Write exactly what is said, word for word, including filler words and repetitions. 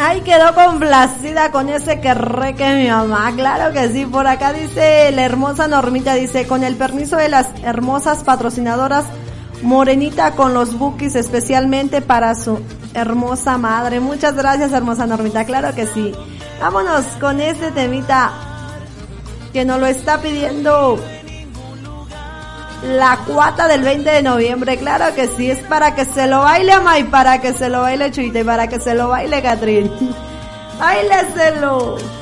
Ay, quedó complacida con ese que re que mi mamá, claro que sí. Por acá dice la hermosa Normita, dice, con el permiso de las hermosas patrocinadoras, Morenita con los bookies especialmente para su hermosa madre. Muchas gracias, hermosa Normita, claro que sí. Vámonos con este temita que nos lo está pidiendo la cuata del veinte de noviembre, claro que sí, es para que se lo baile May, para que se lo baile Chuita y para que se lo baile Catrín. ¡Báileselo!